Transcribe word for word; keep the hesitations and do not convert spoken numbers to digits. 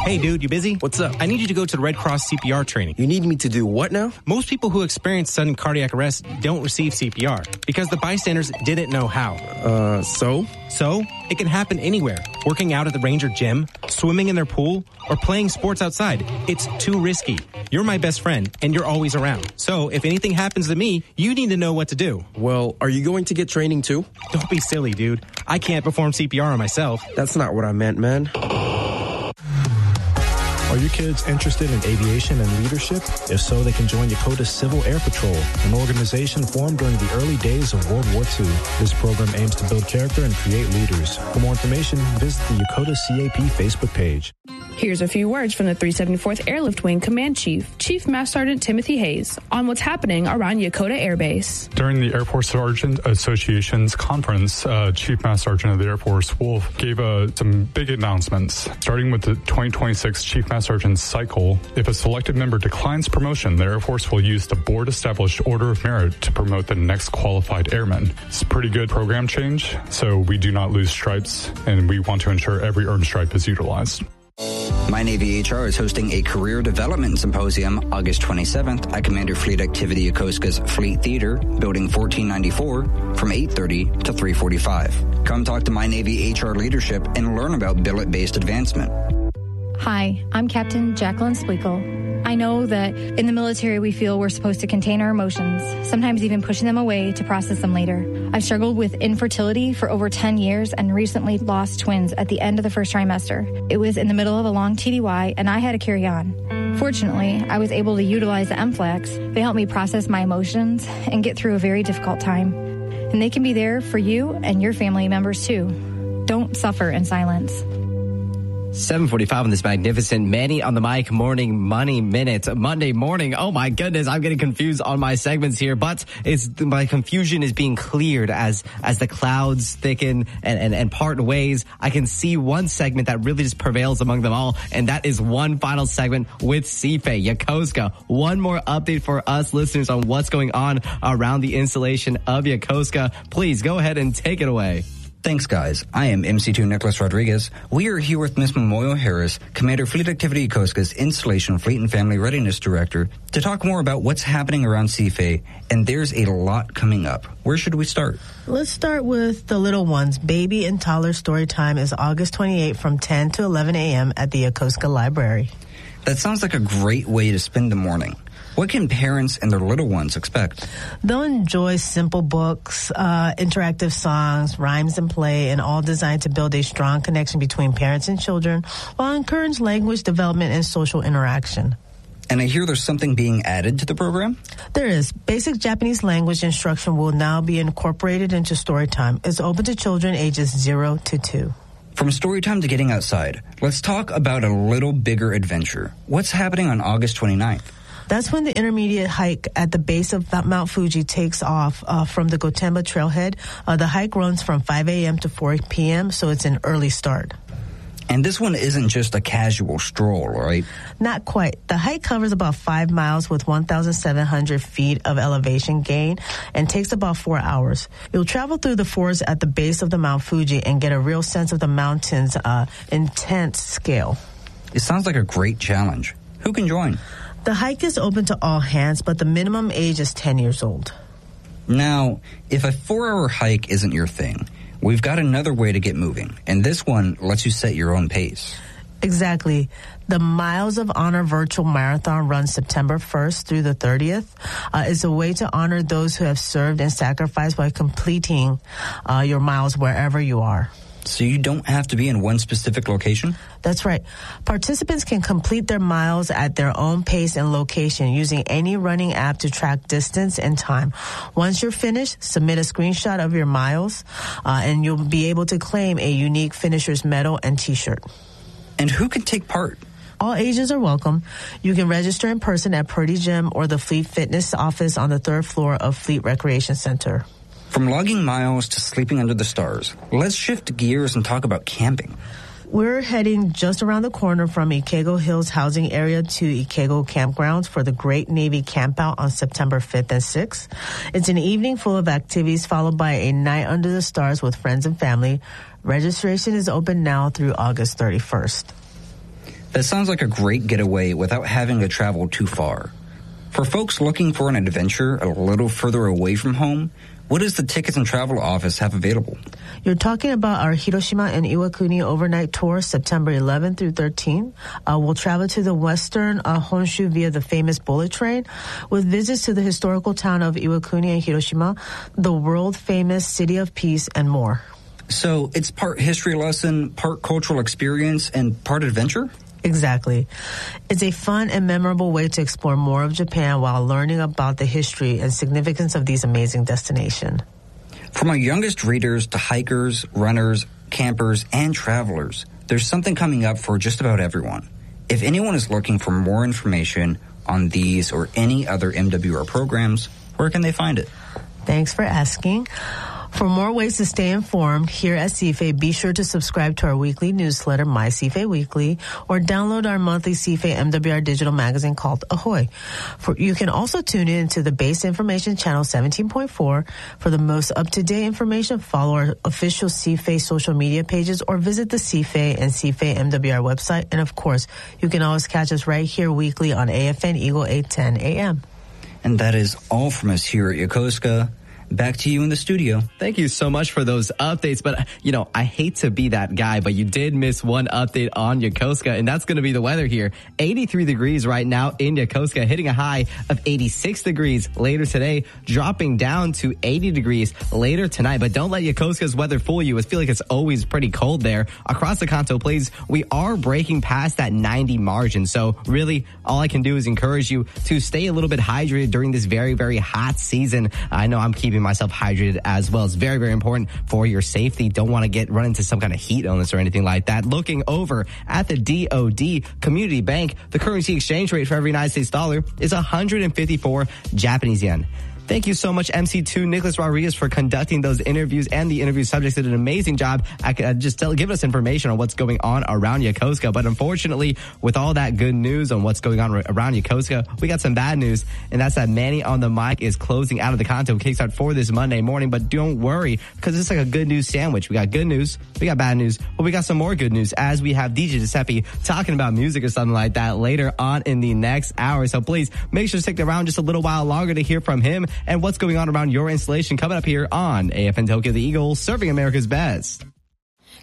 Hey, dude, you busy? What's up? I need you to go to the Red Cross C P R training. You need me to do what now? Most people who experience sudden cardiac arrest don't receive C P R because the bystanders didn't know how. Uh, so? So, it can happen anywhere. Working out at the Ranger gym, swimming in their pool, or playing sports outside. It's too risky. You're my best friend, and you're always around. So, if anything happens to me, you need to know what to do. Well, are you going to get training too? Don't be silly, dude. I can't perform C P R on myself. That's not what I meant, man. Are your kids interested in aviation and leadership? If so, they can join Yakota Civil Air Patrol, an organization formed during the early days of World War Two. This program aims to build character and create leaders. For more information, visit the Yakota C A P Facebook page. Here's a few words from the three seventy-fourth Airlift Wing Command Chief, Chief Master Sergeant Timothy Hayes, on what's happening around Yakota Air Base. During the Air Force Sergeant Association's conference, uh, Chief Master Sergeant of the Air Force, Wolf, gave uh, some big announcements. Starting with the twenty twenty-six Chief Master Sergeant cycle, if a selected member declines promotion, the Air Force will use the board-established Order of Merit to promote the next qualified airman. It's a pretty good program change, so we do not lose stripes, and we want to ensure every earned stripe is utilized. My Navy H R is hosting a career development symposium August twenty-seventh at Commander Fleet Activity Yokosuka's Fleet Theater, Building fourteen ninety-four, from eight thirty to three forty-five. Come talk to My Navy H R leadership and learn about billet-based advancement. Hi, I'm Captain Jacqueline Spleakle. I know that in the military we feel we're supposed to contain our emotions, sometimes even pushing them away to process them later. I've struggled with infertility for over ten years and recently lost twins at the end of the first trimester. It was in the middle of a long T D Y and I had to carry on. Fortunately, I was able to utilize the M FLEX. They helped me process my emotions and get through a very difficult time. And they can be there for you and your family members too. Don't suffer in silence. seven forty-five on this magnificent Manny on the Mic Morning Money Minute. Monday morning. Oh my goodness, I'm getting confused on my segments here, but it's my confusion is being cleared as as the clouds thicken and, and, and part ways. I can see one segment that really just prevails among them all, and that is one final segment with C F A, Yokosuka. One more update for us listeners on what's going on around the installation of Yokosuka. Please go ahead and take it away. Thanks, guys. I am M C two Nicholas Rodriguez. We are here with Miss Memorial Harris, Commander Fleet Activity Yokosuka's Installation Fleet and Family Readiness Director, to talk more about what's happening around C F A, and there's a lot coming up. Where should we start? Let's start with the little ones. Baby and toddler story time is August twenty-eighth from ten to eleven a.m. at the Yokosuka Library. That sounds like a great way to spend the morning. What can parents and their little ones expect? They'll enjoy simple books, uh, interactive songs, rhymes and play, and all designed to build a strong connection between parents and children while encourage language development and social interaction. And I hear there's something being added to the program? There is. Basic Japanese language instruction will now be incorporated into Storytime. It's open to children ages zero to two. From Storytime to getting outside, let's talk about a little bigger adventure. What's happening on August twenty-ninth? That's when the intermediate hike at the base of Mount Fuji takes off uh, from the Gotemba trailhead. Uh, the hike runs from five a.m. to four p.m., so it's an early start. And this one isn't just a casual stroll, right? Not quite. The hike covers about five miles with one thousand seven hundred feet of elevation gain and takes about four hours. You'll travel through the forest at the base of the Mount Fuji and get a real sense of the mountain's uh, intense scale. It sounds like a great challenge. Who can join? The hike is open to all hands, but the minimum age is ten years old. Now, if a four-hour hike isn't your thing, we've got another way to get moving, and this one lets you set your own pace. Exactly. The Miles of Honor Virtual Marathon runs September first through the thirtieth. Uh, it's a way to honor those who have served and sacrificed by completing uh, your miles wherever you are. So you don't have to be in one specific location? That's right. Participants can complete their miles at their own pace and location using any running app to track distance and time. Once you're finished, submit a screenshot of your miles, uh, and you'll be able to claim a unique finisher's medal and T-shirt. And who can take part? All ages are welcome. You can register in person at Purdy Gym or the Fleet Fitness office on the third floor of Fleet Recreation Center. From logging miles to sleeping under the stars, let's shift gears and talk about camping. We're heading just around the corner from Ikego Hills housing area to Ikego Campgrounds for the Great Navy Campout on September fifth and sixth. It's an evening full of activities followed by a night under the stars with friends and family. Registration is open now through August thirty-first. That sounds like a great getaway without having to travel too far. For folks looking for an adventure a little further away from home, what does the Tickets and Travel office have available? You're talking about our Hiroshima and Iwakuni overnight tour, September eleventh through thirteenth. Uh, we'll travel to the western uh, Honshu via the famous bullet train, with visits to the historical town of Iwakuni and Hiroshima, the world-famous City of Peace, and more. So it's part history lesson, part cultural experience, and part adventure? Exactly. It's a fun and memorable way to explore more of Japan while learning about the history and significance of these amazing destinations. From our youngest readers to hikers, runners, campers, and travelers, there's something coming up for just about everyone. If anyone is looking for more information on these or any other M W R programs, where can they find it? Thanks for asking. For more ways to stay informed here at C F A, be sure to subscribe to our weekly newsletter, My C F A Weekly, or download our monthly C F A M W R digital magazine called Ahoy. For, you can also tune in to the Base Information Channel seventeen point four. For the most up-to-date information, follow our official C F A social media pages or visit the C F A and C F A M W R website. And of course, you can always catch us right here weekly on A F N Eagle eight ten A M. And that is all from us here at Yokosuka. Back to you in the studio. Thank you so much for those updates. But, you know, I hate to be that guy, but you did miss one update on Yokosuka, and that's going to be the weather here. eighty-three degrees right now in Yokosuka, hitting a high of eighty-six degrees later today, dropping down to eighty degrees later tonight. But don't let Yokosuka's weather fool you. I feel like it's always pretty cold there. Across the Kanto Plains, we are breaking past that ninety margin. So really, all I can do is encourage you to stay a little bit hydrated during this very, very hot season. I know I'm keeping myself hydrated as well. It's very, very important for your safety. Don't want to get run into some kind of heat illness or anything like that. Looking over at the D O D Community Bank, the currency exchange rate for every United States dollar is one hundred fifty-four Japanese yen. Thank you so much, M C two Nicholas Rodriguez, for conducting those interviews, and the interview subjects did an amazing job at uh, just tell, giving us information on what's going on around Yokosuka. But unfortunately, with all that good news on what's going on r- around Yokosuka, we got some bad news, and that's that Manny on the Mic is closing out of the Kanto Kickstart for this Monday morning. But don't worry, because it's like a good news sandwich. We got good news, we got bad news, but we got some more good news as we have D J Giuseppe talking about music or something like that later on in the next hour. So please make sure to stick around just a little while longer to hear from him and what's going on around your installation, coming up here on A F N Tokyo, the Eagle, serving America's best.